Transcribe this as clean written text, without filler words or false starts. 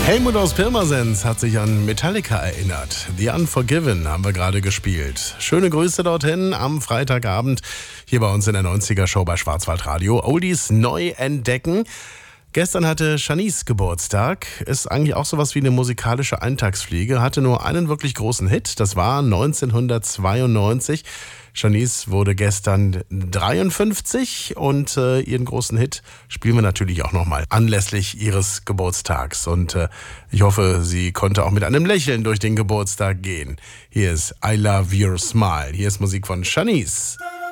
Helmut aus Pirmasens hat sich an Metallica erinnert. The Unforgiven haben wir gerade gespielt. Schöne Grüße dorthin am Freitagabend hier bei uns in der 90er-Show bei Schwarzwaldradio. Oldies neu entdecken. Gestern hatte Shanice Geburtstag, ist eigentlich auch sowas wie eine musikalische Eintagsfliege, hatte nur einen wirklich großen Hit, das war 1992. Shanice wurde gestern 53 und ihren großen Hit spielen wir natürlich auch nochmal anlässlich ihres Geburtstags. Und ich hoffe, sie konnte auch mit einem Lächeln durch den Geburtstag gehen. Hier ist I Love Your Smile, hier ist Musik von Shanice.